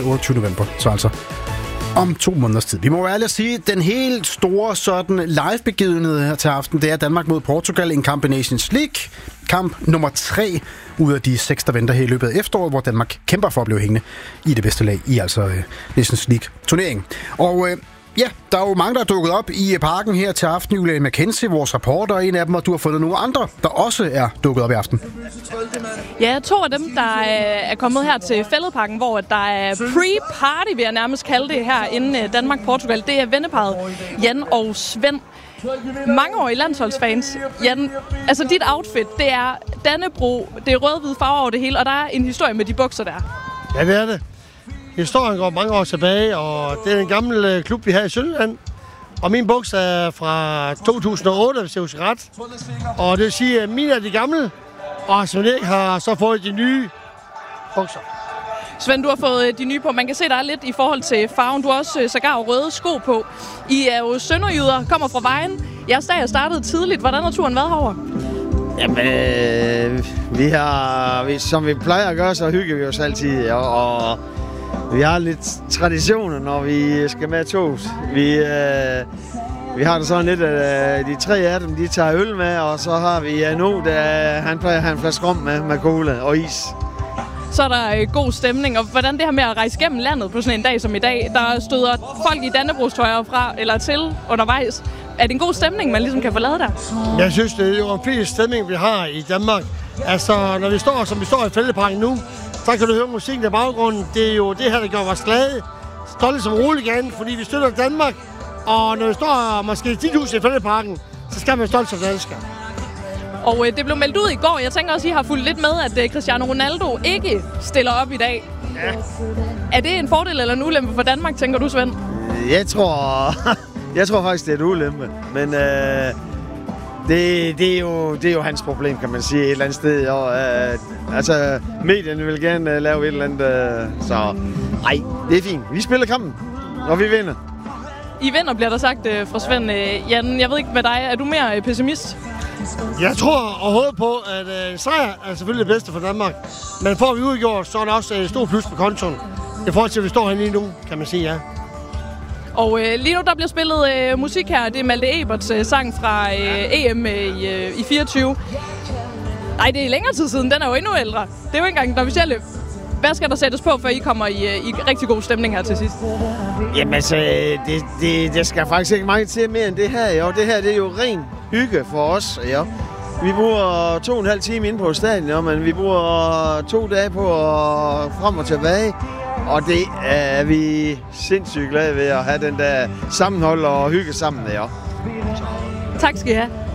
28. november, så altså om 2 måneders tid. Vi må være ærlige at sige, den helt store sådan live-begivenhed her til aften, det er Danmark mod Portugal, en kamp i Nations League. Kamp nummer 3 ud af de 6, der venter her i løbet af efteråret, hvor Danmark kæmper for at blive hængende i det bedste lag i altså Nations League-turneringen. Og ja, der er jo mange, der er dukket op i parken her til aften. Julian McKenzie, vores reporter, er en af dem, og du har fundet nogle andre, der også er dukket op i aften. Ja, 2 af dem, der er kommet her til Fælledparken, hvor der er pre-party, vil jeg nærmest kalde det her, inden Danmark-Portugal. Det er venneparret Jan og Svend. Mangeårige landsholdsfans. Jan, altså dit outfit, det er Dannebrog, det er rød-hvide farver over det hele, og der er en historie med de bukser der. Ja, det er det. Historien går mange år tilbage, og det er en gammel klub, vi har i Sønderjylland. Og min bukser er fra 2008, hvis jeg husker ret. Og det vil sige, at mine er de gamle, og Svend Erik har så fået de nye bukser. Svend, du har fået de nye på. Man kan se, der er lidt i forhold til farven. Du har også sågar røde sko på. I er jo sønderjyder, kommer fra Vejen. Jeres dag er startet tidligt. Hvordan har turen været herovre? Jamen, som vi plejer at gøre, så hygger vi os altid. Og vi har lidt traditioner, når vi skal med toget. Vi har det sådan lidt, at de 3 af dem, de tager øl med, og så har vi Anu, han plejer at have en flaske rom med cola og is. Så er der god stemning, og hvordan det her med at rejse gennem landet på sådan en dag som i dag, der støder folk i Dannebrogstøjer fra eller til undervejs. Er det en god stemning, man ligesom kan få lavet der? Jeg synes, det er jo en fin stemning, vi har i Danmark. Altså, når vi står, som vi står i Fælledparken nu, så kan du høre musikken i baggrunden. Det er jo det her, der gør os glade. Stolte som roligt, fordi vi støtter Danmark. Og når vi står måske 10.000 i Fælledparken, så skal man stolt som dansker. Og det blev meldt ud i går. Jeg tænker også, I har fulgt lidt med, at Cristiano Ronaldo ikke stiller op i dag. Ja. Er det en fordel eller en ulempe for Danmark, tænker du, Svend? Jeg tror faktisk, det er et ulempe. Men det er jo hans problem, kan man sige, et eller andet sted. Og, altså, medierne vil gerne lave et eller andet. Så nej, det er fint. Vi spiller kampen, og vi vinder. I vinder, bliver der sagt fra Svend. Jan, jeg ved ikke med dig. Er du mere pessimist? Jeg tror og håber på, at en sejr er selvfølgelig det bedste for Danmark. Men får vi udgjort, så er der også et stort plus på kontoen. I forhold til, at vi står herinde lige nu, kan man sige ja. Og lige nu, der bliver spillet musik her. Det er Malte Eberts sang fra EM i 24. Nej, det er længere tid siden. Den er jo endnu ældre. Det er jo ikke engang den officielle. Hvad skal der sættes på, før I kommer i rigtig god stemning her til sidst? Jamen altså, det skal faktisk ikke meget til mere end det her. Jo. Det her det er jo ren hygge for os. Jo. Vi bruger 2,5 timer inde på stadion, men vi bruger 2 dage på at frem og tilbage. Og det er vi sindssygt glade ved at have den der sammenhold og hygge sammen. Ja. Tak skal I have.